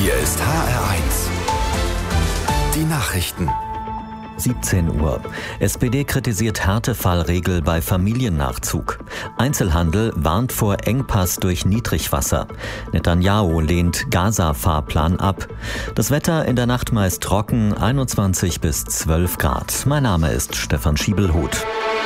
Hier ist HR1. Die Nachrichten. 17 Uhr. SPD kritisiert Härtefallregel bei Familiennachzug. Einzelhandel warnt vor Engpass durch Niedrigwasser. Netanyahu lehnt Gaza-Fahrplan ab. Das Wetter in der Nacht meist trocken, 21 bis 12 Grad. Mein Name ist Stefan Schiebelhuth.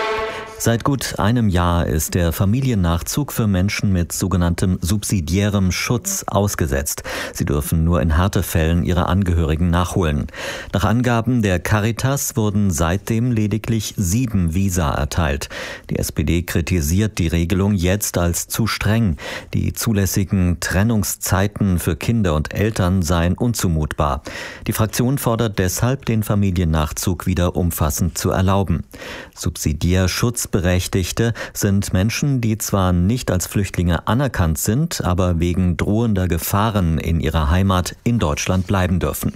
Seit gut einem Jahr ist der Familiennachzug für Menschen mit sogenanntem subsidiärem Schutz ausgesetzt. Sie dürfen nur in Härtefällen ihre Angehörigen nachholen. Nach Angaben der Caritas wurden seitdem lediglich 7 Visa erteilt. Die SPD kritisiert die Regelung jetzt als zu streng. Die zulässigen Trennungszeiten für Kinder und Eltern seien unzumutbar. Die Fraktion fordert deshalb, den Familiennachzug wieder umfassend zu erlauben. Subsidiär Schutzberechtigte sind Menschen, die zwar nicht als Flüchtlinge anerkannt sind, aber wegen drohender Gefahren in ihrer Heimat in Deutschland bleiben dürfen.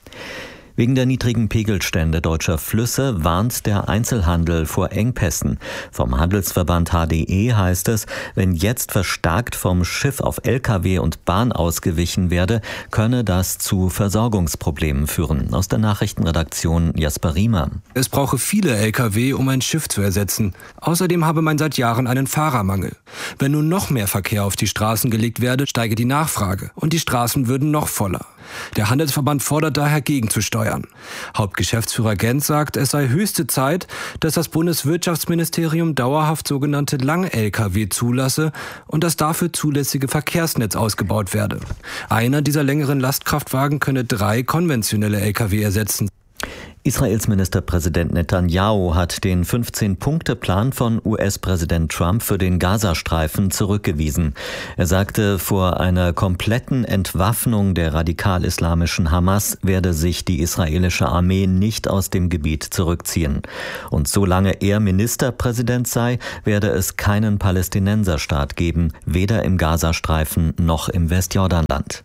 Wegen der niedrigen Pegelstände deutscher Flüsse warnt der Einzelhandel vor Engpässen. Vom Handelsverband HDE heißt es, wenn jetzt verstärkt vom Schiff auf Lkw und Bahn ausgewichen werde, könne das zu Versorgungsproblemen führen. Aus der Nachrichtenredaktion Jasper Riemer. Es brauche viele Lkw, um ein Schiff zu ersetzen. Außerdem habe man seit Jahren einen Fahrermangel. Wenn nun noch mehr Verkehr auf die Straßen gelegt werde, steige die Nachfrage und die Straßen würden noch voller. Der Handelsverband fordert daher gegenzusteuern. Hauptgeschäftsführer Genz sagt, es sei höchste Zeit, dass das Bundeswirtschaftsministerium dauerhaft sogenannte Lang-Lkw zulasse und das dafür zulässige Verkehrsnetz ausgebaut werde. Einer dieser längeren Lastkraftwagen könne 3 konventionelle Lkw ersetzen. Israels Ministerpräsident Netanyahu hat den 15-Punkte-Plan von US-Präsident Trump für den Gazastreifen zurückgewiesen. Er sagte, vor einer kompletten Entwaffnung der radikal-islamischen Hamas werde sich die israelische Armee nicht aus dem Gebiet zurückziehen. Und solange er Ministerpräsident sei, werde es keinen Palästinenserstaat geben, weder im Gazastreifen noch im Westjordanland.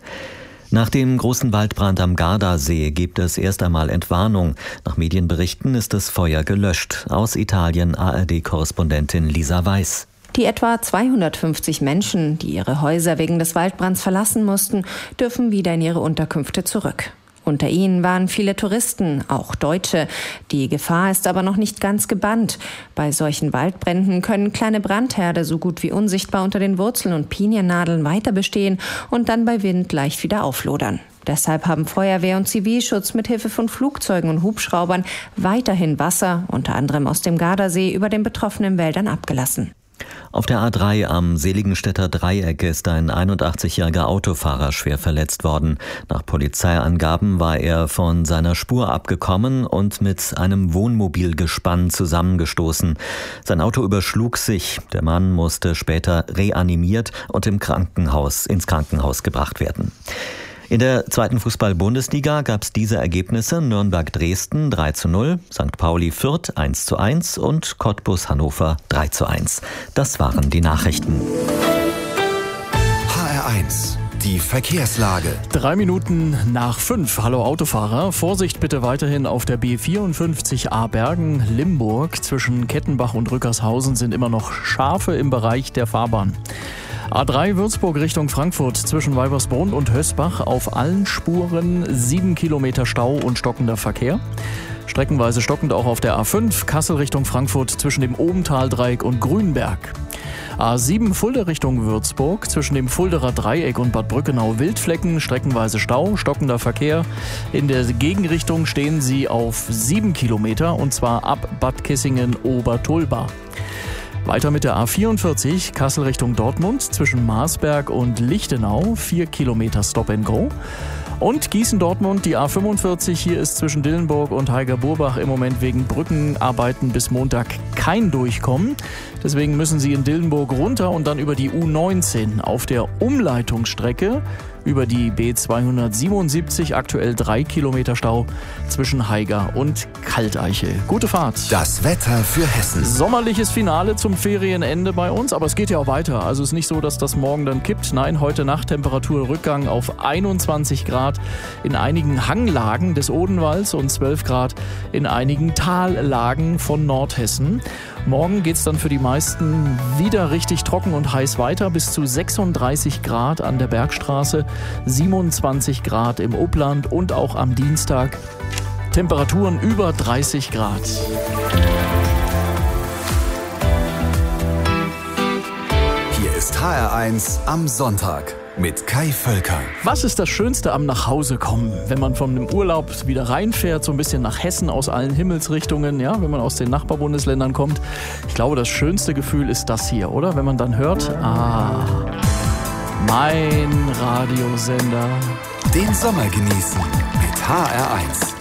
Nach dem großen Waldbrand am Gardasee gibt es erst einmal Entwarnung. Nach Medienberichten ist das Feuer gelöscht. Aus Italien ARD-Korrespondentin Lisa Weiß. Die etwa 250 Menschen, die ihre Häuser wegen des Waldbrands verlassen mussten, dürfen wieder in ihre Unterkünfte zurück. Unter ihnen waren viele Touristen, auch Deutsche. Die Gefahr ist aber noch nicht ganz gebannt. Bei solchen Waldbränden können kleine Brandherde so gut wie unsichtbar unter den Wurzeln und Piniennadeln weiter bestehen und dann bei Wind leicht wieder auflodern. Deshalb haben Feuerwehr und Zivilschutz mit Hilfe von Flugzeugen und Hubschraubern weiterhin Wasser, unter anderem aus dem Gardasee, über den betroffenen Wäldern abgelassen. Auf der A3 am Seligenstädter Dreieck ist ein 81-jähriger Autofahrer schwer verletzt worden. Nach Polizeiangaben war er von seiner Spur abgekommen und mit einem Wohnmobilgespann zusammengestoßen. Sein Auto überschlug sich. Der Mann musste später reanimiert und ins Krankenhaus gebracht werden. In der 2. Fußball-Bundesliga gab es diese Ergebnisse: Nürnberg-Dresden 3:0, St. Pauli Fürth 1:1 und Cottbus-Hannover 3:1. Das waren die Nachrichten. HR1, die Verkehrslage. 3 Minuten nach 5. Hallo Autofahrer. Vorsicht bitte weiterhin auf der B54A Bergen-Limburg. Zwischen Kettenbach und Rückershausen sind immer noch Schafe im Bereich der Fahrbahn. A3 Würzburg Richtung Frankfurt zwischen Weibersbrunn und Hösbach auf allen Spuren 7 Kilometer Stau und stockender Verkehr. Streckenweise stockend auch auf der A5 Kassel Richtung Frankfurt zwischen dem Obentaldreieck und Grünberg. A7 Fulda Richtung Würzburg zwischen dem Fulderer Dreieck und Bad Brückenau Wildflecken, streckenweise Stau, stockender Verkehr. In der Gegenrichtung stehen sie auf 7 Kilometer und zwar ab Bad Kissingen-Obertulba. Weiter mit der A44 Kassel Richtung Dortmund zwischen Marsberg und Lichtenau 4 Kilometer Stop and Go. Und Gießen-Dortmund, die A45, hier ist zwischen Dillenburg und Heiger-Burbach im Moment wegen Brückenarbeiten bis Montag kein Durchkommen. Deswegen müssen Sie in Dillenburg runter und dann über die U19 auf der Umleitungsstrecke über die B277, aktuell 3 Kilometer Stau zwischen Haiger und Kalteichel. Gute Fahrt. Das Wetter für Hessen. Sommerliches Finale zum Ferienende bei uns, aber es geht ja auch weiter. Also es ist nicht so, dass das morgen dann kippt. Nein, heute Nacht Temperaturrückgang auf 21 Grad. Grad in einigen Hanglagen des Odenwalds und 12 Grad in einigen Tallagen von Nordhessen. Morgen geht es dann für die meisten wieder richtig trocken und heiß weiter, bis zu 36 Grad an der Bergstraße, 27 Grad im Upland und auch am Dienstag Temperaturen über 30 Grad. Hier ist HR1 am Sonntag mit Kai Völker. Was ist das Schönste am Nachhausekommen, wenn man von dem Urlaub wieder reinfährt, so ein bisschen nach Hessen aus allen Himmelsrichtungen, ja, wenn man aus den Nachbarbundesländern kommt? Ich glaube, das schönste Gefühl ist das hier, oder? Wenn man dann hört, mein Radiosender. Den Sommer genießen mit HR1.